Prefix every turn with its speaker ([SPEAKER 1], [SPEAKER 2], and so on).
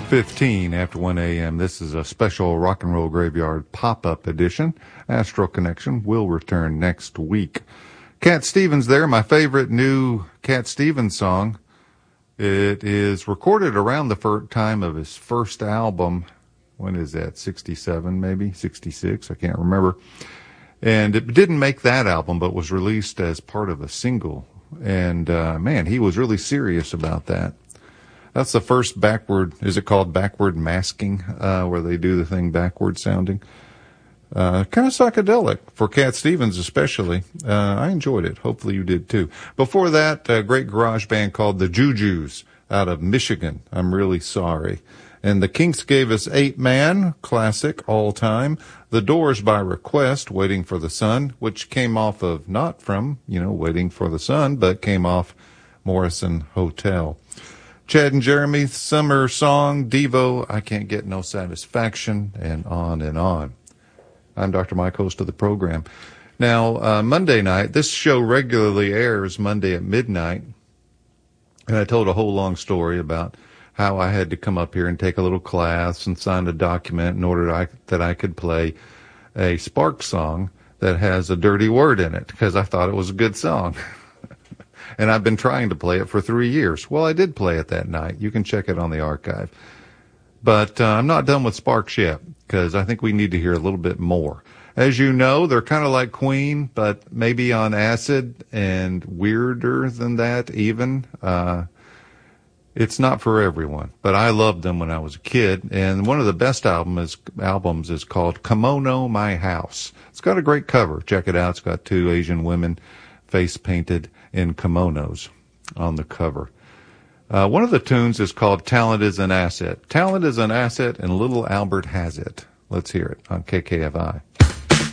[SPEAKER 1] 15 after 1 a.m. This is a special Rock and Roll Graveyard pop-up edition. Astro Connection will return next week. Cat Stevens there, my favorite new Cat Stevens song. It is recorded around the time of his first album. When is that? 67 maybe? 66? I can't remember. And it didn't make that album, but was released as part of a single. And, man, he was really serious about that. That's the first is it called backward masking, where they do the thing backward sounding? Kind of psychedelic for Cat Stevens especially. I enjoyed it. Hopefully you did too. Before that, a great garage band called the Jujus out of Michigan. I'm Really Sorry. And the Kinks gave us 8 Man, classic, all time. The Doors by Request, Waiting for the Sun, which came off of, not from, Waiting for the Sun, but came off Morrison Hotel. Chad and Jeremy's summer song, Devo, I Can't Get No Satisfaction, and on and on. I'm Dr. Mike, host of the program. Now, Monday night, this show regularly airs Monday at midnight, and I told a whole long story about how I had to come up here and take a little class and sign a document in order that I could play a Sparks song that has a dirty word in it, because I thought it was a good song. And I've been trying to play it for 3 years. Well, I did play it that night. You can check it on the archive. But I'm not done with Sparks yet, because I think we need to hear a little bit more. As you know, they're kind of like Queen, but maybe on acid and weirder than that even. It's not for everyone, but I loved them when I was a kid. And one of the best albums is called Kimono My House. It's got a great cover. Check it out. It's got 2 Asian women face painted in kimonos on the cover. One of the tunes is called Talent is an Asset. Talent is an asset, and little Albert has it. Let's hear it on KKFI.